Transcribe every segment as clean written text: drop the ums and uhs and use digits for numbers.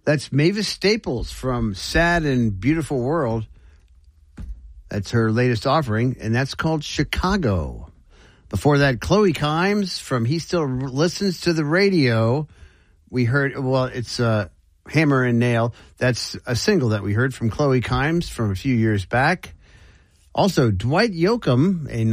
That's Mavis Staples from Sad and Beautiful World. That's her latest offering, and that's called Chicago. Before that, Chloe Kimes from He Still Listens to the Radio. We heard, well, it's Hammer and Nail. That's a single that we heard from Chloe Kimes from a few years back. Also, Dwight Yoakam, a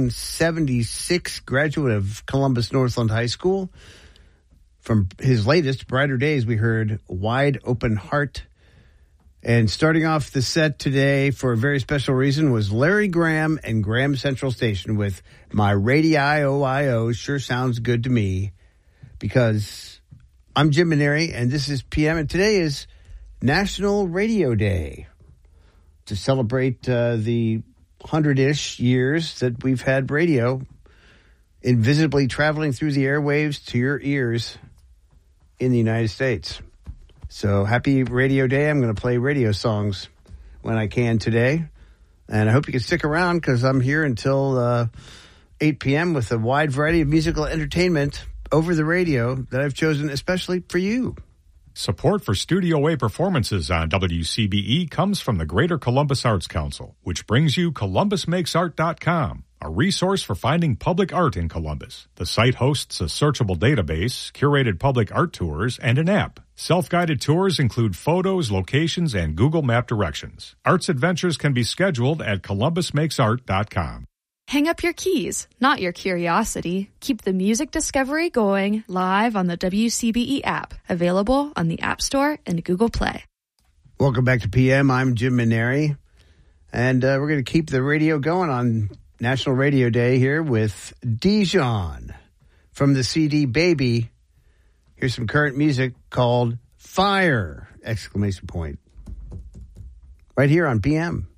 1976 graduate of Columbus Northland High School. From his latest, Brighter Days, we heard Wide Open Heart. And starting off the set today for a very special reason was Larry Graham and Graham Central Station with My Radio Sure Sounds Good to Me. Because I'm Jim Maneri, and this is PM, and today is National Radio Day to celebrate the 100-ish years that we've had radio invisibly traveling through the airwaves to your ears in the United States. So happy Radio Day. I'm going to play radio songs when I can today. And I hope you can stick around because I'm here until 8 p.m. with a wide variety of musical entertainment over the radio that I've chosen especially for you. Support for Studio A performances on WCBE comes from the Greater Columbus Arts Council, which brings you ColumbusMakesArt.com, a resource for finding public art in Columbus. The site hosts a searchable database, curated public art tours, and an app. Self-guided tours include photos, locations, and Google Map directions. Arts adventures can be scheduled at ColumbusMakesArt.com. Hang up your keys, not your curiosity. Keep the music discovery going live on the WCBE app, available on the App Store and Google Play. Welcome back to PM. I'm Jim Maneri, and we're going to keep the radio going on National Radio Day here with Dijon from the CD Baby. Here's some current music called Fire! Exclamation point. Right here on PM.